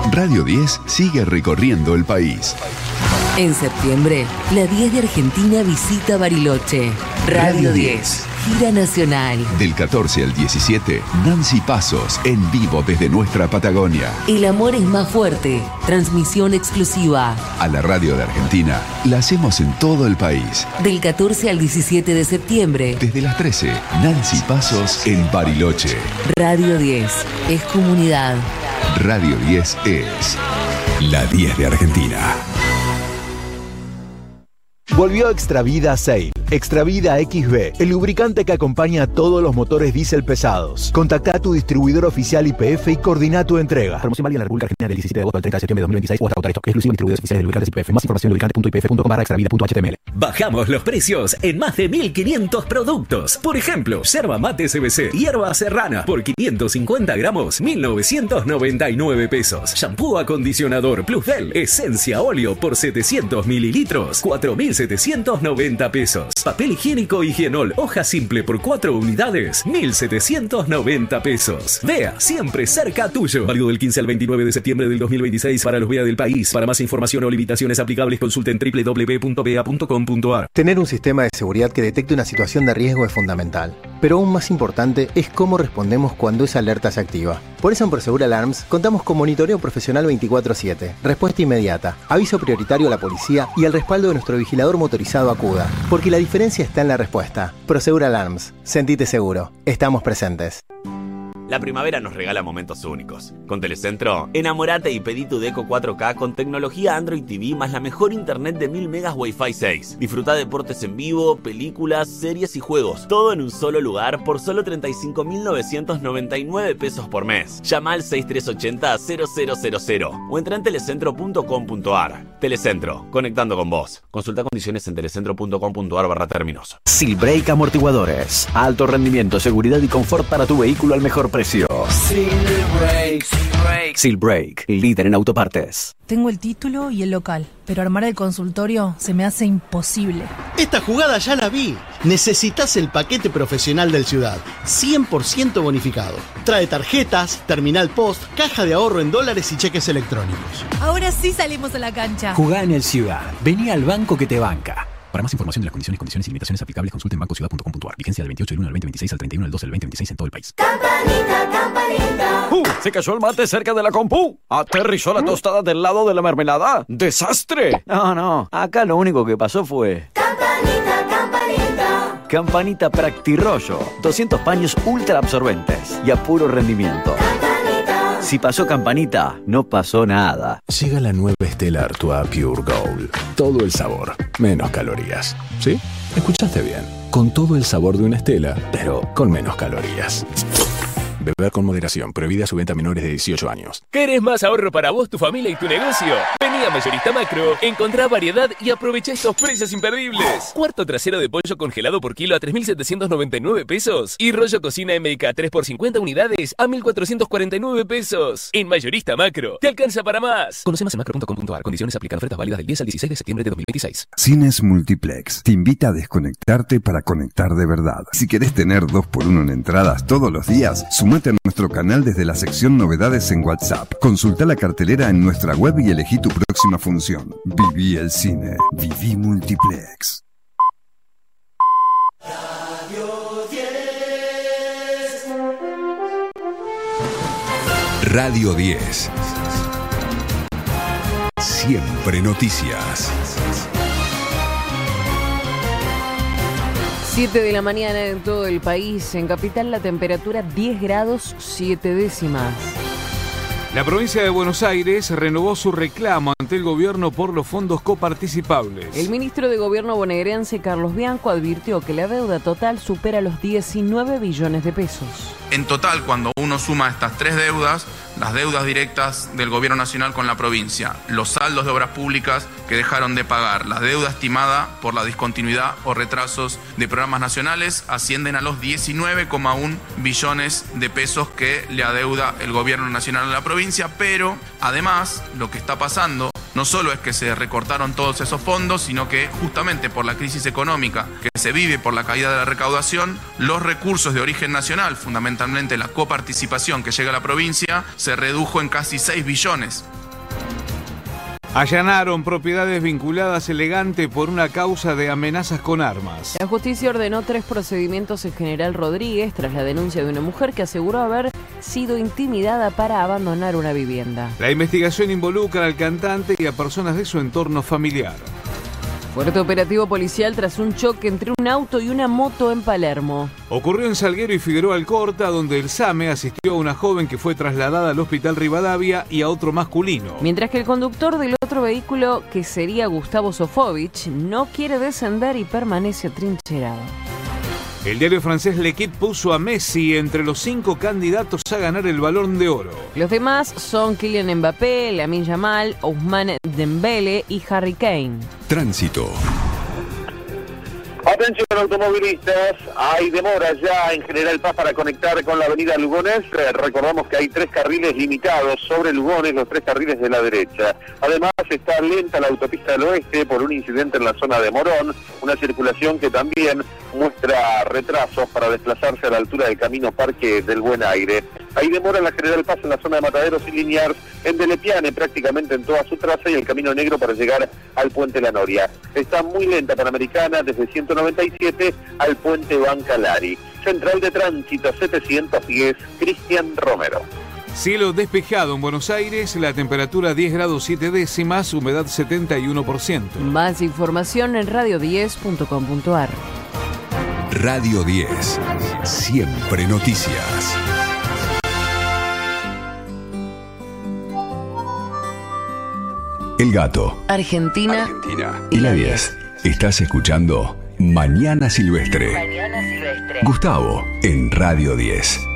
Radio 10 sigue recorriendo el país. En septiembre, la 10 de Argentina visita Bariloche. Radio 10, gira nacional. Del 14 al 17, Nancy Pasos, en vivo desde nuestra Patagonia. El amor es más fuerte, transmisión exclusiva. A la radio de Argentina, la hacemos en todo el país. Del 14 al 17 de septiembre. Desde las 13, Nancy Pasos en Bariloche. Radio 10, es comunidad. Radio 10 es la 10 de Argentina. Volvió Extravida Sail. Extravida XB, el lubricante que acompaña a todos los motores diésel pesados. Contacta a tu distribuidor oficial YPF y coordina tu entrega. Promoción válida en la República Argentina del 17 de agosto al 30 de septiembre de 2026 o hasta agotar esto. Exclusivo en distribuidores oficiales de lubricantes YPF. Más información en lubricante.ypf.com/extravida.html. Bajamos los precios en más de 1.500 productos. Por ejemplo, yerba mate CBC, hierba serrana por 550 gramos, 1.999 pesos. Shampoo acondicionador Plusbel, esencia óleo por 700 mililitros, 4.790 pesos. Papel higiénico Higienol, hoja simple por 4 unidades, 1.790 pesos. Vea, siempre cerca tuyo. Válido del 15 al 29 de septiembre del 2026 para los VEA del país. Para más información o limitaciones aplicables, consulten www.vea.com.ar. Tener un sistema de seguridad que detecte una situación de riesgo es fundamental. Pero aún más importante es cómo respondemos cuando esa alerta se activa. Por eso en Prosegur Alarms contamos con monitoreo profesional 24/7, respuesta inmediata, aviso prioritario a la policía y el respaldo de nuestro vigilador motorizado Acuda. Porque la diferencia está en la respuesta. Prosegur Alarms. Sentite seguro. Estamos presentes. La primavera nos regala momentos únicos. Con Telecentro, enamorate y pedí tu Deco 4K con tecnología Android TV más la mejor internet de 1000 megas Wi-Fi 6. Disfruta deportes en vivo, películas, series y juegos. Todo en un solo lugar por solo 35.999 pesos por mes. Llama al 6380-0000 o entra en telecentro.com.ar. Telecentro, conectando con vos. Consulta condiciones en telecentro.com.ar/términos. Silbrake Amortiguadores. Alto rendimiento, seguridad y confort para tu vehículo al mejor precio. Silbrake, líder en autopartes. Tengo el título y el local, pero armar el consultorio se me hace imposible. Esta jugada ya la vi. Necesitas el paquete profesional del Ciudad, 100% bonificado. Trae tarjetas, terminal post, caja de ahorro en dólares y cheques electrónicos. Ahora sí salimos a la cancha. Jugá en el Ciudad. Vení al banco que te banca. Para más información de las condiciones y limitaciones aplicables, consulte en bancociudad.com.ar. Vigencia del 28 del 1 al 2026 al 31 del 12 del 2026 en todo el país. Campanita, campanita. Se cayó el mate cerca de la compu. Aterrizó la tostada del lado de la mermelada. ¡Desastre! No. Acá lo único que pasó fue... Campanita, campanita. Campanita Practirollo. 200 paños ultra absorbentes y a puro rendimiento. Si pasó Campanita, no pasó nada. Llega la nueva Stella Artois Pure Gold. Todo el sabor, menos calorías. ¿Sí? Escuchaste bien. Con todo el sabor de una Stella, pero con menos calorías. Beber con moderación. Prohibida su venta a menores de 18 años. ¿Querés más ahorro para vos, tu familia y tu negocio? Vení a Mayorista Macro, encontrá variedad y aprovecha estos precios imperdibles. Cuarto trasero de pollo congelado por kilo a 3.799 pesos. Y rollo cocina MK 3 por 50 unidades a 1.449 pesos. En Mayorista Macro, te alcanza para más. Conoce más en macro.com.ar. Condiciones aplican. Ofertas válidas del 10 al 16 de septiembre de 2026. Cines Multiplex te invita a desconectarte para conectar de verdad. Si querés tener 2x1 en entradas todos los días, sumate a nuestro canal desde la sección Novedades en WhatsApp. Consulta la cartelera en nuestra web y elegí tu próxima función. Viví el cine. Viví Multiplex. Radio 10. Siempre noticias. 7 de la mañana en todo el país. En Capital la temperatura 10 grados 7 décimas. La provincia de Buenos Aires renovó su reclamo ante el gobierno por los fondos coparticipables. El ministro de Gobierno bonaerense, Carlos Bianco, advirtió que la deuda total supera los 19 billones de pesos. En total, cuando uno suma estas tres deudas, las deudas directas del Gobierno Nacional con la provincia, los saldos de obras públicas que dejaron de pagar, la deuda estimada por la discontinuidad o retrasos de programas nacionales, ascienden a los 19,1 billones de pesos que le adeuda el Gobierno Nacional a la provincia, pero además lo que está pasando no solo es que se recortaron todos esos fondos, sino que justamente por la crisis económica que se vive por la caída de la recaudación, los recursos de origen nacional, fundamentalmente la coparticipación que llega a la provincia, se redujo en casi 6 billones. Allanaron propiedades vinculadas Elegante por una causa de amenazas con armas. La justicia ordenó 3 procedimientos en General Rodríguez tras la denuncia de una mujer que aseguró haber sido intimidada para abandonar una vivienda. La investigación involucra al cantante y a personas de su entorno familiar. Fuerte operativo policial tras un choque entre un auto y una moto en Palermo. Ocurrió en Salguero y Figueroa Alcorta, donde el SAME asistió a una joven que fue trasladada al Hospital Rivadavia y a otro masculino. Mientras que el conductor del otro vehículo, que sería Gustavo Sofovich, no quiere descender y permanece atrincherado. El diario francés L'Equipe puso a Messi entre los 5 candidatos a ganar el Balón de Oro. Los demás son Kylian Mbappé, Lamine Yamal, Ousmane Dembélé y Harry Kane. Tránsito. Atención automovilistas, hay demora ya en General Paz para conectar con la avenida Lugones. Recordamos que hay 3 carriles limitados sobre Lugones, los 3 carriles de la derecha. Además está lenta la autopista del oeste por un incidente en la zona de Morón, una circulación que también muestra retrasos para desplazarse a la altura del camino Parque del Buen Aire. Hay demora en la General Paz en la zona de Mataderos y Liniers, en Delepiane prácticamente en toda su traza y el Camino Negro para llegar al Puente La Noria. Está muy lenta Panamericana desde 197 al Puente Bancalari. Central de Tránsito 710, Cristian Romero. Cielo despejado en Buenos Aires, la temperatura 10 grados 7 décimas, humedad 71%. Más información en radio10.com.ar. Radio 10, siempre noticias. El Gato, Argentina y la 10. Estás escuchando Mañana Silvestre. Gustavo en Radio 10.